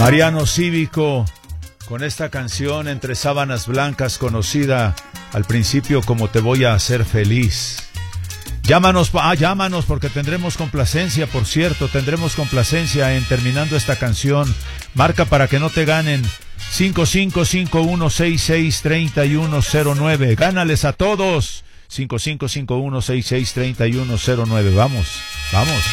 Mariano Cívico, con esta canción Entre Sábanas Blancas, conocida al principio como Te Voy a Hacer Feliz. Llámanos porque tendremos complacencia, por cierto, tendremos complacencia en terminando esta canción. Marca para que no te ganen. 5551663109. Gánales a todos. 5551663109. Vamos.